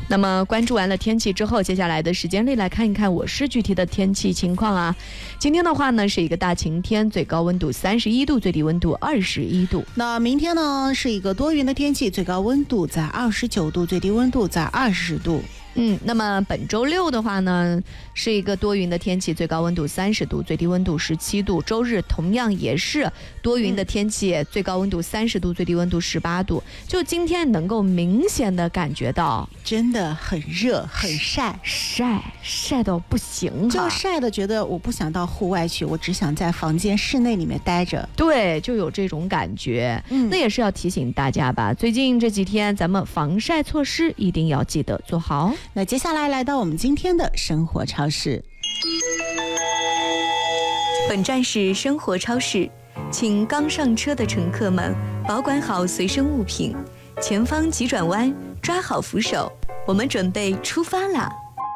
那么关注完了天气之后，接下来的时间里来看一看我市具体的天气情况啊。今天的话呢是一个大晴天，最高温度31度，最低温度21度。 那明天呢是一个多云的天气，最高温度在29度，最低温度在20度。 那么本周六的话呢是一个多云的天气，最高温度30度，最低温度17度。周日同样也是多云的天气，最高温度30度，最低温度18度。就今天能够明显的感觉到真的很热很晒到不行， 就晒的觉得我不想到户外去，我只想在房间室内里面待着。 对，就有这种感觉。那也是要提醒大家吧，最近这几天咱们防晒措施一定要记得做好。 那接下来到我们今天的生活超市。 本站是生活超市，请刚上车的乘客们保管好随身物品，前方急转弯，抓好扶手，我们准备出发啦。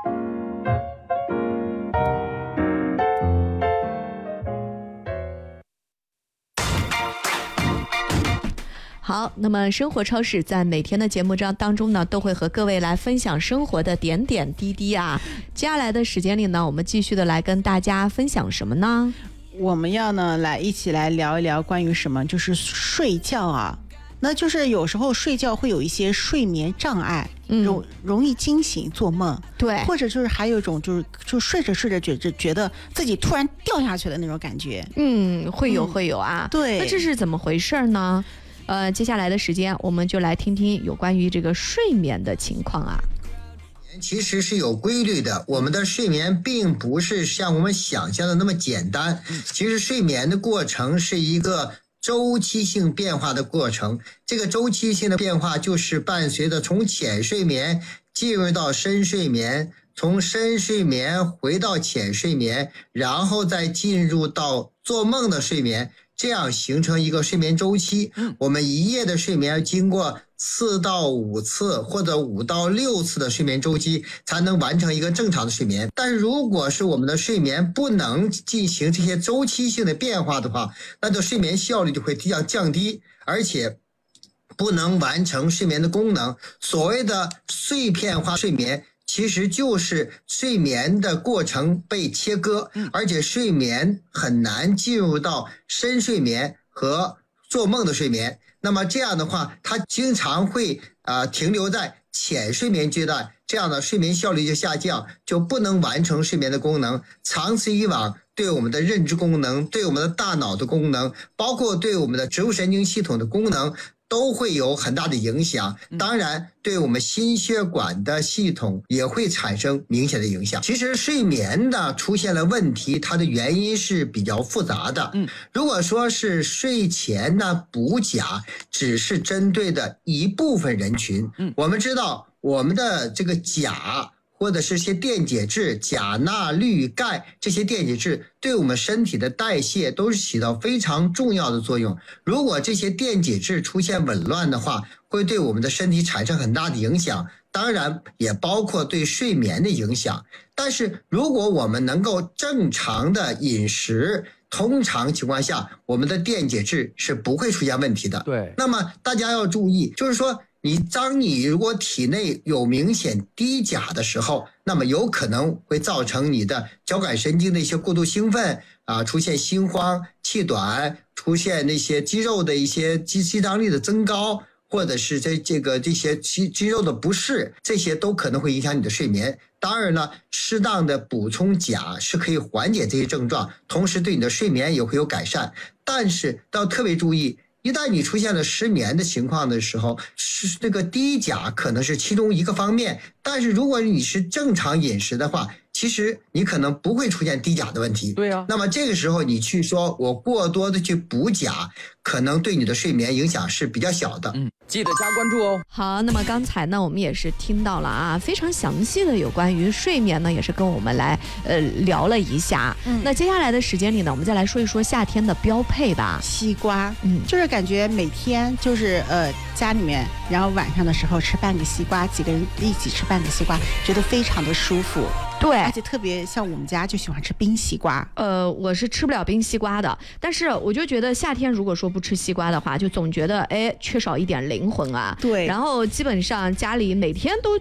好，那么生活超市在每天的节目当中呢，都会和各位来分享生活的点点滴滴啊。接下来的时间里呢，我们继续的来跟大家分享什么呢？ 我们要呢一起来聊一聊关于什么，就是睡觉啊。那就是有时候睡觉会有一些睡眠障碍，容易惊醒做梦， 对， 或者就是还有一种就睡着睡着觉得自己突然掉下去的那种感觉， 会有啊。 对， 那这是怎么回事呢？接下来的时间我们就来听听有关于这个睡眠的情况啊。 其实是有规律的，我们的睡眠并不是像我们想象的那么简单。其实睡眠的过程是一个周期性变化的过程，这个周期性的变化就是伴随着从浅睡眠进入到深睡眠，从深睡眠回到浅睡眠，然后再进入到做梦的睡眠，这样形成一个睡眠周期。我们一夜的睡眠经过4到5次或者5到6次的睡眠周期才能完成一个正常的睡眠。但是如果是我们的睡眠不能进行这些周期性的变化的话，那就睡眠效率就会降低，而且不能完成睡眠的功能。所谓的碎片化睡眠其实就是睡眠的过程被切割，而且睡眠很难进入到深睡眠和做梦的睡眠。那么这样的话，它经常会停留在浅睡眠阶段，这样的睡眠效率就下降，就不能完成睡眠的功能。长此以往，对我们的认知功能，对我们的大脑的功能，包括对我们的植物神经系统的功能都会有很大的影响，当然对我们心血管的系统也会产生明显的影响。其实睡眠呢出现了问题，它的原因是比较复杂的。如果说是睡前呢补钾，只是针对的一部分人群。我们知道我们的这个钾或者是些电解质，钾、钠、氯、钙这些电解质对我们身体的代谢都是起到非常重要的作用。如果这些电解质出现紊乱的话，会对我们的身体产生很大的影响，当然也包括对睡眠的影响。但是如果我们能够正常的饮食，通常情况下我们的电解质是不会出现问题的。 对， 那么大家要注意，就是说当你如果体内有明显低钾的时候，那么有可能会造成你的交感神经的一些过度兴奋出现心慌、气短，出现那些肌肉的一些肌张力的增高，或者是这些肌肉的不适，这些都可能会影响你的睡眠。当然了，适当的补充钾是可以缓解这些症状，同时对你的睡眠也会有改善。但是要特别注意，一旦你出现了失眠的情况的时候，这个低钾可能是其中一个方面，但是如果你是正常饮食的话，其实你可能不会出现低钾的问题。 对啊， 那么这个时候你去说我过多的去补钾，可能对你的睡眠影响是比较小的。 记得加关注哦。 好，那么刚才呢我们也是听到了啊，非常详细的有关于睡眠呢，也是跟我们来聊了一下。那接下来的时间里呢，我们再来说一说夏天的标配吧。 西瓜，就是感觉每天就是家里面，然后晚上的时候吃半个西瓜，几个人一起吃半个西瓜，觉得非常的舒服。 对， 而且特别像我们家就喜欢吃冰西瓜。 我是吃不了冰西瓜的，但是我就觉得夏天如果说不吃西瓜的话，就总觉得缺少一点灵魂啊。 对， 然后基本上家里每天都